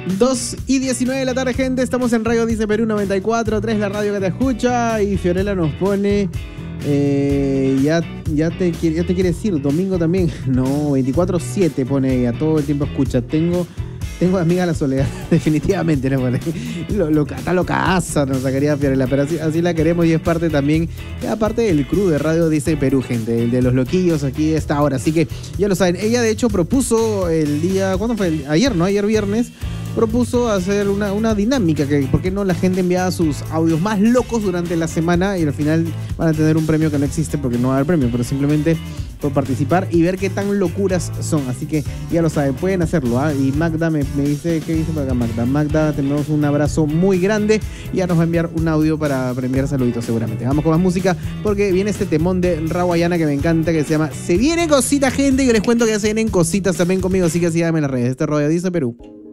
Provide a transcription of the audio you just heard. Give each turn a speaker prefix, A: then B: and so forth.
A: 2:19 de la tarde, gente. Estamos en Radio Dice Perú 94.3, la radio que te escucha. Y Fiorella nos pone... ya te quiere decir, domingo también. No, 24/7 pone ella, todo el tiempo escucha. Tengo amiga la soledad, definitivamente, ¿no? Está locaza, nos sacaría Fiorella, pero así la queremos y es parte también, aparte del crew de Radio Dice Perú, gente, el de los loquillos aquí a esta hora. Así que ya lo saben, ella de hecho propuso el día, ¿cuándo fue? Ayer, ¿no? Ayer viernes. Propuso hacer una dinámica, que por qué no la gente enviaba sus audios más locos durante la semana y al final van a tener un premio que no existe porque no va a haber premio, pero simplemente por participar y ver qué tan locuras son. Así que ya lo saben, pueden hacerlo, ¿eh? Y Magda me dice, ¿qué dice por acá Magda? Magda, tenemos un abrazo muy grande y ya nos va a enviar un audio para enviar saluditos seguramente. Vamos con más música porque viene este temón de Rawayana que me encanta, que se llama Se Vienen Cositas, gente, y les cuento que ya se vienen cositas también conmigo, así que síganme en las redes. Este Radio Dice Perú.